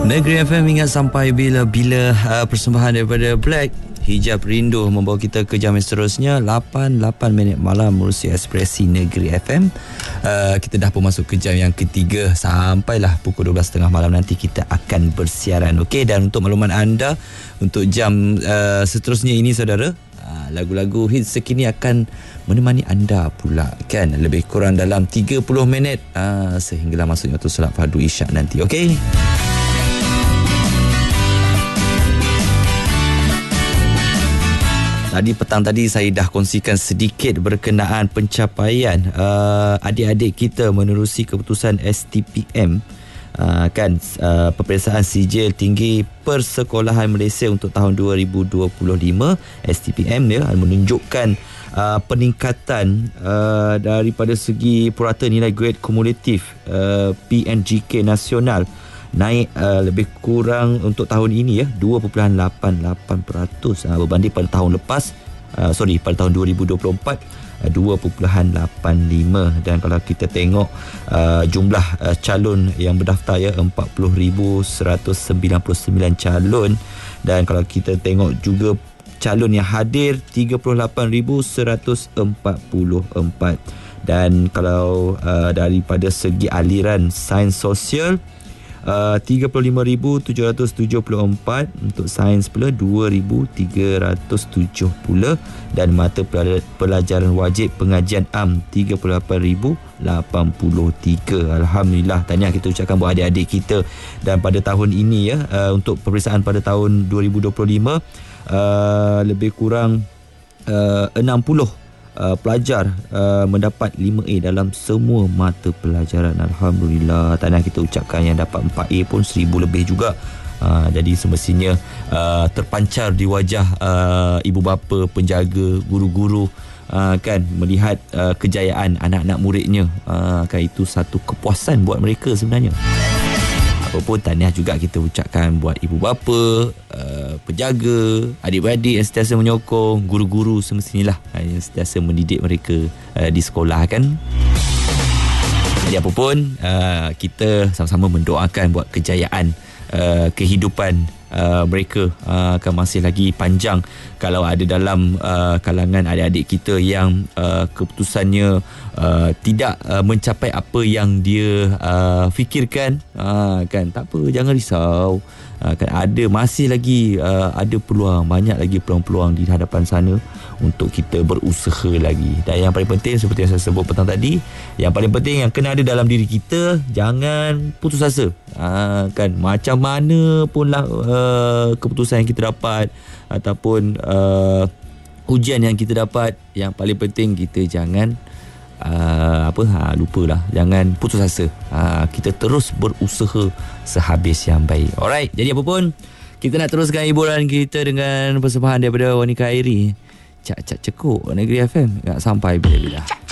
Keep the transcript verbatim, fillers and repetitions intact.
Negeri F M ingat sampai bila-bila uh, persembahan daripada Black Hijab Rindu membawa kita ke jam yang seterusnya lapan lapan minit malam menerusi Ekspresi Negeri F M. Uh, kita dah pun masuk ke jam yang ketiga sampailah pukul dua belas tiga puluh malam nanti kita akan bersiaran. Okey, dan untuk makluman anda untuk jam uh, seterusnya ini saudara, uh, lagu-lagu hits sekini akan menemani anda pula kan, lebih kurang dalam tiga puluh minit uh, sehinggalah masuknya waktu solat fardu isyak nanti. Okey. Tadi petang tadi saya dah kongsikan sedikit berkenaan pencapaian uh, adik-adik kita menerusi keputusan S T P M uh, kan uh, peperiksaan sijil tinggi persekolahan Malaysia untuk tahun dua ribu dua puluh lima. S T P M dia menunjukkan uh, peningkatan uh, daripada segi purata nilai grade kumulatif uh, P N G K nasional naik uh, lebih kurang untuk tahun ini ya dua perpuluhan lapan lapan peratus uh, berbanding pada tahun lepas, uh, sorry pada tahun dua ribu dua puluh empat uh, dua perpuluhan lapan lima. Dan kalau kita tengok uh, jumlah uh, calon yang berdaftar ya empat puluh ribu seratus sembilan puluh sembilan calon, dan kalau kita tengok juga calon yang hadir tiga puluh lapan ribu seratus empat puluh empat. Dan kalau uh, daripada segi aliran sains sosial Uh, tiga puluh lima ribu tujuh ratus tujuh puluh empat, untuk sains pula dua ribu tiga ratus tujuh puluh, dan mata pelajaran wajib pengajian am tiga puluh lapan ribu lapan puluh tiga. Alhamdulillah, tahniah kita ucapkan buat adik-adik kita. Dan pada tahun ini ya uh, untuk peperiksaan pada tahun dua ribu dua puluh lima uh, lebih kurang uh, enam puluh Uh, pelajar uh, mendapat lima A dalam semua mata pelajaran. Alhamdulillah, tahniah kita ucapkan. Yang dapat empat A pun seribu lebih juga. Uh, jadi semestinya uh, terpancar di wajah uh, ibu bapa, penjaga, guru-guru uh, kan melihat uh, kejayaan anak-anak muridnya. Uh, kan itu satu kepuasan buat mereka sebenarnya. Apapun, tahniah juga kita ucapkan buat ibu bapa, uh, penjaga, adik-beradik yang sentiasa menyokong, guru-guru semestinya lah yang sentiasa mendidik mereka uh, di sekolah kan. Jadi apapun, uh, kita sama-sama mendoakan buat kejayaan uh, kehidupan uh, mereka uh, akan masih lagi panjang. Kalau ada dalam uh, kalangan adik-adik kita yang uh, keputusannya uh, tidak uh, mencapai apa yang dia uh, fikirkan, uh, kan tak apa, jangan risau. Uh, kan ada masih lagi uh, ada peluang, banyak lagi peluang-peluang di hadapan sana untuk kita berusaha lagi. Dan yang paling penting seperti yang saya sebut petang tadi, yang paling penting yang kena ada dalam diri kita, jangan putus asa. Uh, kan macam mana pun lah uh, keputusan yang kita dapat ataupun uh, ujian yang kita dapat, yang paling penting kita jangan uh, apa ha lupalah, jangan putus asa. Uh, kita terus berusaha sehabis yang baik. Alright, jadi apa pun kita nak teruskan hiburan kita dengan persembahan daripada Wanika Airi. Cak-cak cekuk Negeri F M, tak sampai bila-bila.